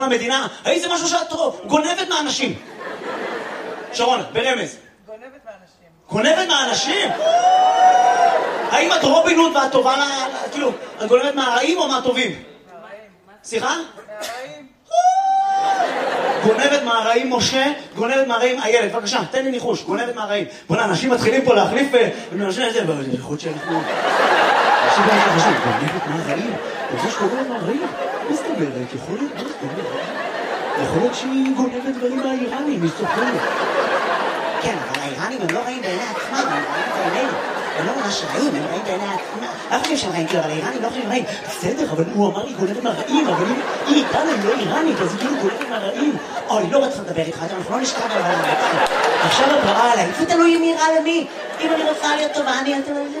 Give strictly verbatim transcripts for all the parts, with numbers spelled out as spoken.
המדינה, האם זה משהו שאת גונבת מהאנשים? שרון, ברמז. גונבת מהאנשים. גונבת מהאנשים? האם את רובין הוד ואת טובה, כאילו, את גונבת מהרעים או מהטובים? מהרעים. סליחה? מהרעים. גונבת מהרעים משה, גונבת מהרעים איילת. בבקשה, תן לי ניחוש, גונבת מהרעים. בוא'נה, אנשים מתחילים פה להחליף ומאנשים את זה, אבל יכול להיות שאנחנו... אנשים לא יכולים חשוב, גונבת מהרעים? יש גונבת מהרעים? מה זאת אומרת? יכול להיות, מה זאת אומרת? יכול להיות שהיא גונבת דברים מהאיראנים, היא צוחקת. כן, אבל האיראנים הם לא רעים בעיני עצמם, הם רעים בעינינו. הם לא ממש רעים, הם רעים בעיני עצמם. אנחנו חושבים שהם רעים, כאילו, אבל האיראנים לא חושבים רעים. בסדר, אבל הוא אמר, היא גונבת מהרעים, אבל היא איתנו, היא לא איראנית, אז היא כאילו גונבת מהרעים. אוי, לא רצה לדבר איתך, אנחנו לא נשכב על העולם. עכשיו את רעה עליי, זה תלוי אם נראה למי. אם אני רוצה להיות טובה, אני...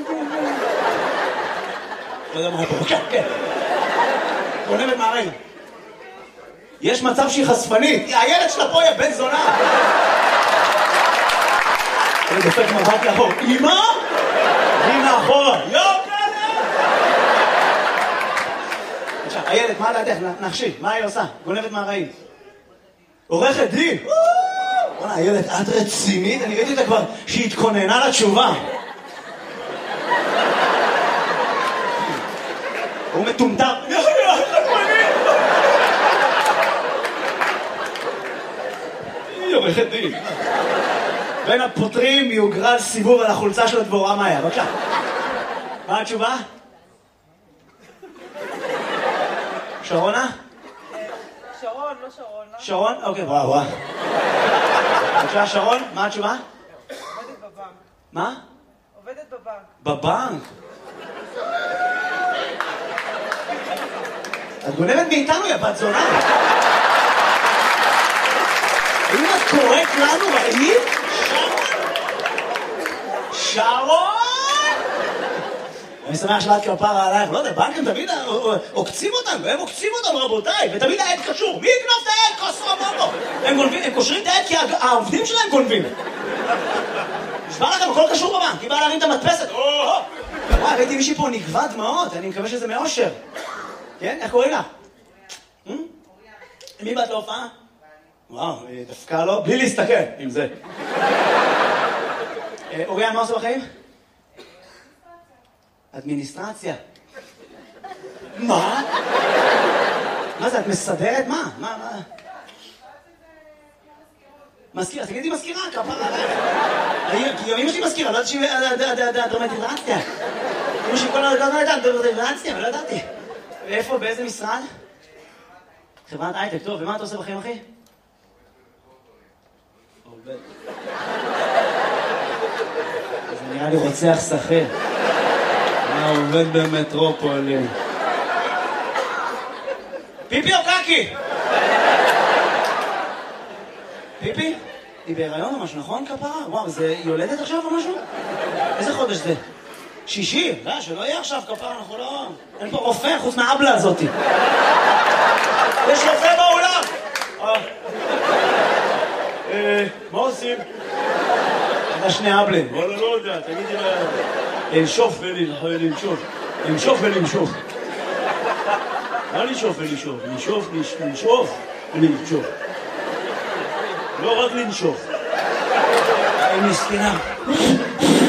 לא יודע מה פה, כן, כן. גונבת מהרעים. יש מצב שהיא חשפנית, הילד שלה פה היא בן זונה. אני דופק מבט לאחור, אמא? היא מאחורה, יוקלה! עכשיו, הילד, מה לידך? נחשי, מה היא עושה? גונבת מהרעים. עורכת דין! בוא'נה, הילד, את רצינית? אני ראיתי אותה כבר שהיא התכוננה לתשובה. הוא מטומטם. היא עורכת דין. בין הפותרים יוגרל סיבוב על החולצה של הדבורה מאיה. בבקשה. מה התשובה? שרונה? שרון, לא שרון. שרון? אוקיי, וואו, וואו. בבקשה, שרון, מה התשובה? עובדת בבנק. מה? עובדת בבנק. בבנק? את גונבת מאיתנו, יא בת זונה. האם את קוראת לנו רעים? שרון! אני שמח שלאת כפרה עלייך, לא יודע, בנקים תמיד עוקצים אותנו, הם עוקצים אותנו רבותיי, ותמיד העד קשור. מי יקנוב את העד? כוסו רבובו. הם גונבים, הם קושרים את העד כי העובדים שלהם גונבים. נשמע לכם, הכל קשור בבנק, היא באה להרים את המדפסת. וואי, ראיתי מישהי פה נגבה דמעות, אני מקווה שזה מאושר. כן? איך קוראים לה? מי באת להופעה? וואו, דווקא לא, בלי להסתכל עם זה. אוריה, מה עושה בחיים? אדמיניסטרציה. מה? מה זה, את מסדרת? מה? מה, מה? מזכירה, תגידי מזכירה, כפרה עליך. כי אמא שלי מזכירה, לא יודעת שהיא דרמטיזציה. אמא שלי כל הזמן הייתה דרמטיזציה, אבל לא ידעתי. ואיפה, באיזה משרד? חברת הייטק, טוב, ומה אתה עושה בחיים, אחי? עובד. זה נראה לי רוצח שכיר. מה עובד במטרופולין? פיפי או קקי? פיפי? היא בהיריון או משהו, נכון כפרה? וואו, זה יולדת עכשיו או משהו? איזה חודש זה? שישי? לא, שלא יהיה עכשיו כפרה, אנחנו לא... אין פה רופא חוץ מהאבלה הזאתי. יש רופא באולם! מה עושים? אתה שני אבלים. וואלה, לא יודע, תגידי לה... לנשוף ולנשוף. לנשוף ולנשוף. מה לנשוף ולנשוף? לנשוף, לנשוף ולנשוף. לא רק לנשוף. היא מסכנה.